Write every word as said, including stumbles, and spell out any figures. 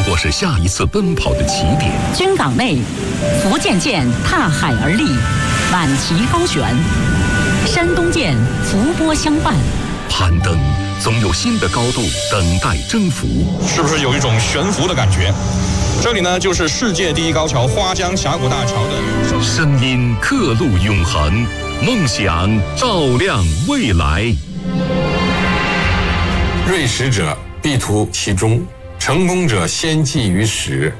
过是下一次奔跑的起点。 军港内，福建舰踏海而立，满旗高悬；山东舰伏波相伴。 攀登总有新的高度等待征服， 是不是有一种悬浮的感觉？这里呢，就是世界第一高桥花江峡谷大桥的声音刻录永恒，梦想照亮未来。 锐识者必图其中，成功者先记于始。